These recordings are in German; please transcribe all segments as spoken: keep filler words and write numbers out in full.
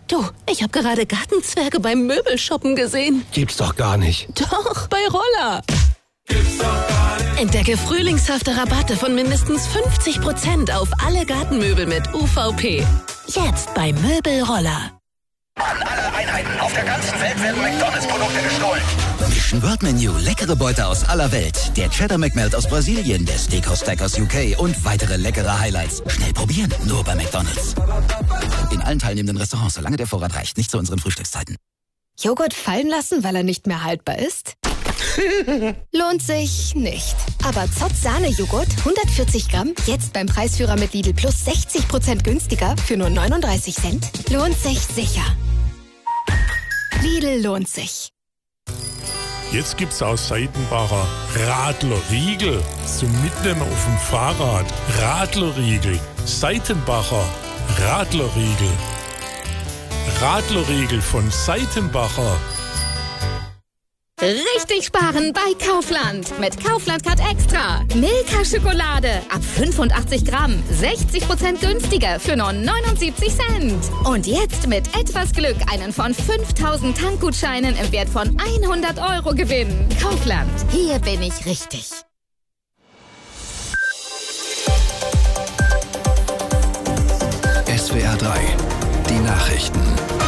Du, ich habe gerade Gartenzwerge beim Möbelshoppen gesehen. Gibt's doch gar nicht. Doch, bei Roller. Gibt's doch gar nicht. Entdecke frühlingshafte Rabatte von mindestens fünfzig Prozent auf alle Gartenmöbel mit U V P. Jetzt bei Möbelroller. An alle Einheiten auf der ganzen Welt werden McDonalds-Produkte gestohlen. Mission World Menu, leckere Beute aus aller Welt. Der Cheddar McMelt aus Brasilien, der Steakhouse Stack aus U K und weitere leckere Highlights. Schnell probieren, nur bei McDonalds. In allen teilnehmenden Restaurants, solange der Vorrat reicht, nicht zu unseren Frühstückszeiten. Joghurt fallen lassen, weil er nicht mehr haltbar ist? Lohnt sich nicht. Aber Zott Sahne-Joghurt, hundertvierzig Gramm, jetzt beim Preisführer mit Lidl Plus sechzig Prozent günstiger für nur neununddreißig Cent. Lohnt sich sicher. Lidl lohnt sich. Jetzt gibt's aus Seitenbacher Radlerriegel zum Mitnehmen auf dem Fahrrad. Radlerriegel, Seitenbacher Radlerriegel. Radlerriegel von Seitenbacher. Richtig sparen bei Kaufland. Mit Kaufland Card Extra. Milka Schokolade ab fünfundachtzig Gramm. sechzig Prozent günstiger für nur neunundsiebzig Cent. Und jetzt mit etwas Glück einen von fünftausend Tankgutscheinen im Wert von hundert Euro gewinnen. Kaufland. Hier bin ich richtig. S W R drei. Die Nachrichten.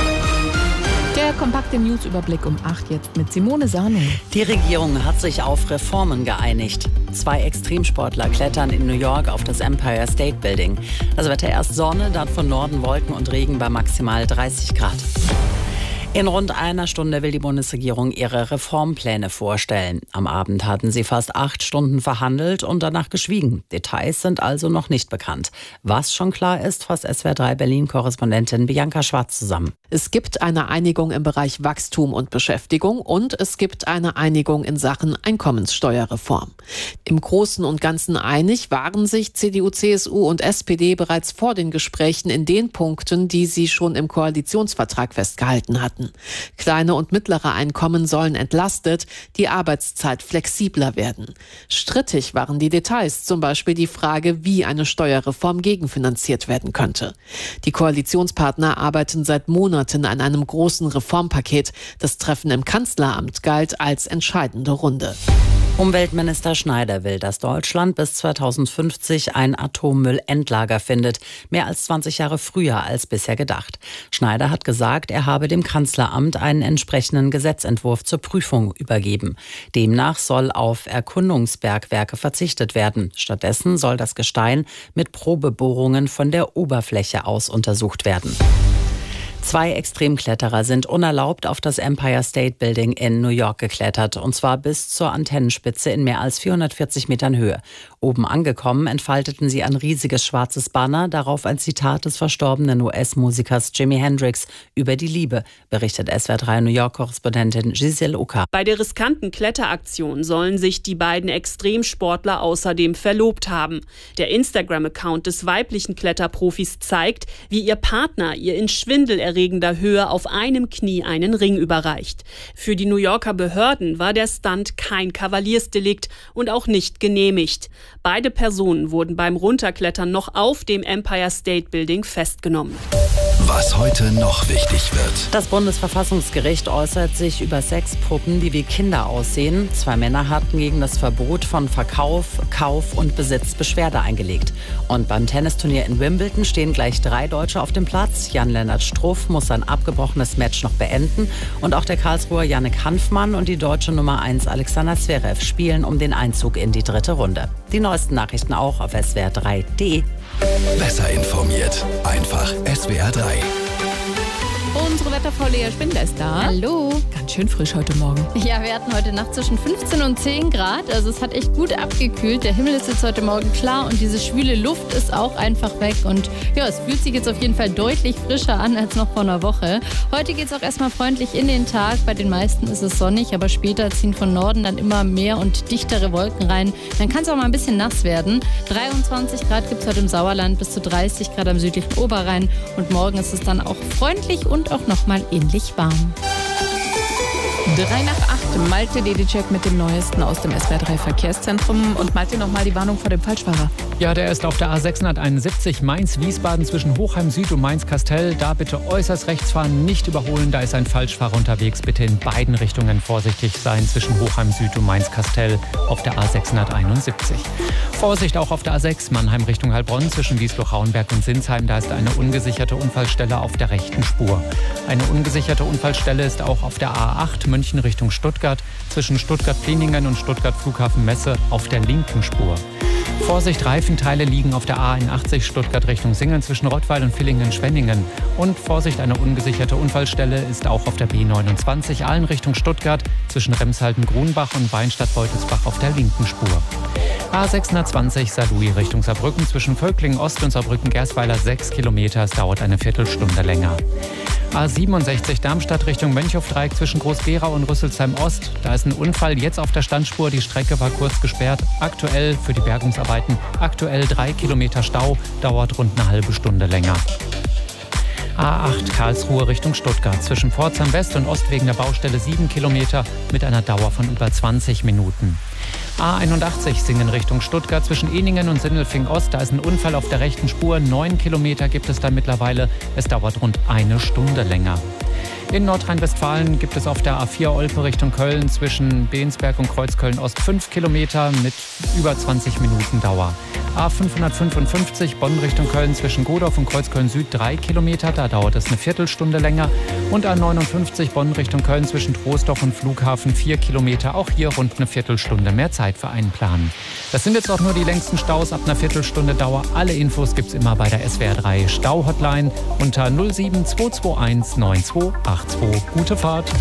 Der kompakte Newsüberblick um acht jetzt mit Simone Sano. Die Regierung hat sich auf Reformen geeinigt. Zwei Extremsportler klettern in New York auf das Empire State Building. Das Wetter erst Sonne, dann von Norden Wolken und Regen bei maximal dreißig Grad. In rund einer Stunde will die Bundesregierung ihre Reformpläne vorstellen. Am Abend hatten sie fast acht Stunden verhandelt und danach geschwiegen. Details sind also noch nicht bekannt. Was schon klar ist, fasst S W R drei Berlin-Korrespondentin Bianca Schwarz zusammen. Es gibt eine Einigung im Bereich Wachstum und Beschäftigung und es gibt eine Einigung in Sachen Einkommenssteuerreform. Im Großen und Ganzen einig waren sich C D U, C S U und S P D bereits vor den Gesprächen in den Punkten, die sie schon im Koalitionsvertrag festgehalten hatten. Kleine und mittlere Einkommen sollen entlastet, die Arbeitszeit flexibler werden. Strittig waren die Details, zum Beispiel die Frage, wie eine Steuerreform gegenfinanziert werden könnte. Die Koalitionspartner arbeiten seit Monaten an einem großen Reformpaket. Das Treffen im Kanzleramt galt als entscheidende Runde. Umweltminister Schneider will, dass Deutschland bis zweitausendfünfzig ein Atommüllendlager findet. Mehr als zwanzig Jahre früher als bisher gedacht. Schneider hat gesagt, er habe dem Kanzleramt einen entsprechenden Gesetzentwurf zur Prüfung übergeben. Demnach soll auf Erkundungsbergwerke verzichtet werden. Stattdessen soll das Gestein mit Probebohrungen von der Oberfläche aus untersucht werden. Zwei Extremkletterer sind unerlaubt auf das Empire State Building in New York geklettert, und zwar bis zur Antennenspitze in mehr als vierhundertvierzig Metern Höhe. Oben angekommen entfalteten sie ein riesiges schwarzes Banner, darauf ein Zitat des verstorbenen U S-Musikers Jimi Hendrix über die Liebe, berichtet S W R drei New York-Korrespondentin Giselle Ucker. Bei der riskanten Kletteraktion sollen sich die beiden Extremsportler außerdem verlobt haben. Der Instagram-Account des weiblichen Kletterprofis zeigt, wie ihr Partner ihr in schwindelerregender Höhe auf einem Knie einen Ring überreicht. Für die New Yorker Behörden war der Stunt kein Kavaliersdelikt und auch nicht genehmigt. Beide Personen wurden beim Runterklettern noch auf dem Empire State Building festgenommen. Was heute noch wichtig wird. Das Bundesverfassungsgericht äußert sich über Sexpuppen, die wie Kinder aussehen. Zwei Männer hatten gegen das Verbot von Verkauf, Kauf und Besitz Beschwerde eingelegt. Und beim Tennisturnier in Wimbledon stehen gleich drei Deutsche auf dem Platz. Jan-Lennart Struff muss sein abgebrochenes Match noch beenden. Und auch der Karlsruher Jannik Hanfmann und die deutsche Nummer eins Alexander Zverev spielen um den Einzug in die dritte Runde. Die neuesten Nachrichten auch auf S W R drei punkt de. Besser informiert. Einfach S W R drei. Unsere Wetterfrau Lea Spindler ist da. Hallo. Ganz schön frisch heute Morgen. Ja, wir hatten heute Nacht zwischen fünfzehn und zehn Grad. Also es hat echt gut abgekühlt. Der Himmel ist jetzt heute Morgen klar und diese schwüle Luft ist auch einfach weg. Und ja, es fühlt sich jetzt auf jeden Fall deutlich frischer an als noch vor einer Woche. Heute geht es auch erstmal freundlich in den Tag. Bei den meisten ist es sonnig, aber später ziehen von Norden dann immer mehr und dichtere Wolken rein. Dann kann es auch mal ein bisschen nass werden. dreiundzwanzig Grad gibt es heute im Sauerland, bis zu dreißig Grad am südlichen Oberrhein. Und morgen ist es dann auch freundlich und auch noch mal ähnlich warm. Drei nach acht, Malte Dedicek mit dem Neuesten aus dem S W R drei Verkehrszentrum. Und Malte, nochmal die Warnung vor dem Falschfahrer. Ja, der ist auf der A sechshunderteinundsiebzig Mainz-Wiesbaden zwischen Hochheim Süd und Mainz-Kastell. Da bitte äußerst rechts fahren, nicht überholen. Da ist ein Falschfahrer unterwegs. Bitte in beiden Richtungen vorsichtig sein zwischen Hochheim Süd und Mainz-Kastell auf der A sechshunderteinundsiebzig. Vorsicht auch auf der A sechs Mannheim Richtung Heilbronn zwischen Wiesloch-Rauenberg und Sinsheim. Da ist eine ungesicherte Unfallstelle auf der rechten Spur. Eine ungesicherte Unfallstelle ist auch auf der A acht München Richtung Stuttgart zwischen Stuttgart-Pliningen und Stuttgart-Flughafen-Messe auf der linken Spur. Vorsicht, Reifenteile liegen auf der A einundachtzig Stuttgart Richtung Singen zwischen Rottweil und Villingen-Schwenningen. Und Vorsicht, eine ungesicherte Unfallstelle ist auch auf der B neunundzwanzig Aalen Richtung Stuttgart zwischen Remshalden-Grunbach und Weinstadt-Beutelsbach auf der linken Spur. A sechshundertzwanzig Saarlouis Richtung Saarbrücken zwischen Völklingen Ost und Saarbrücken-Gersweiler sechs Kilometer. Es dauert eine Viertelstunde länger. A siebenundsechzig Darmstadt Richtung Mönchhofdreieck zwischen Groß-Gerau und Rüsselsheim Ost. Da ist ein Unfall, jetzt auf der Standspur. Die Strecke war kurz gesperrt. Aktuell für die Bergungsarbeiten, aktuell drei Kilometer Stau, dauert rund eine halbe Stunde länger. A acht Karlsruhe Richtung Stuttgart zwischen Pforzheim West und Ost wegen der Baustelle sieben Kilometer mit einer Dauer von über zwanzig Minuten. A einundachtzig Singen Richtung Stuttgart zwischen Eningen und Sindelfing Ost. Da ist ein Unfall auf der rechten Spur. Neun Kilometer gibt es da mittlerweile. Es dauert rund eine Stunde länger. In Nordrhein-Westfalen gibt es auf der A vier Olpe Richtung Köln zwischen Bensberg und Kreuzköln-Ost fünf Kilometer mit über zwanzig Minuten Dauer. A fünfhundertfünfundfünfzig Bonn Richtung Köln zwischen Godorf und Kreuzköln-Süd drei Kilometer, da dauert es eine Viertelstunde länger. Und A neunundfünfzig Bonn Richtung Köln zwischen Troisdorf und Flughafen vier Kilometer, auch hier rund eine Viertelstunde mehr Zeit für einplanen. Das sind jetzt auch nur die längsten Staus ab einer Viertelstunde Dauer. Alle Infos gibt's immer bei der S W R drei Stau-Hotline unter null sieben zwei zwei eins neun zwei acht zwei. Gute Fahrt.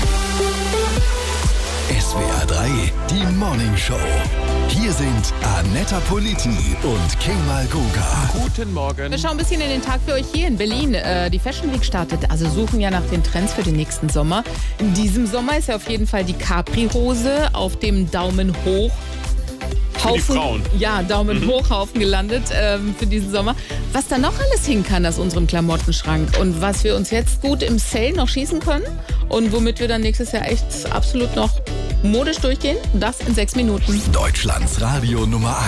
S W R drei, die Morning Show. Hier sind Annetta Politi und Kemal Goga. Guten Morgen. Wir schauen ein bisschen in den Tag für euch hier in Berlin. Äh, die Fashion Week startet, also suchen ja nach den Trends für den nächsten Sommer. In diesem Sommer ist ja auf jeden Fall die Capri-Hose auf dem Daumen hoch. Haufen, für die Frauen. Ja, Daumen mhm. hoch Haufen gelandet ähm, für diesen Sommer. Was da noch alles hin kann aus unserem Klamottenschrank und was wir uns jetzt gut im Sale noch schießen können und womit wir dann nächstes Jahr echt absolut noch modisch durchgehen, das in sechs Minuten. Deutschlands Radio Nummer eins.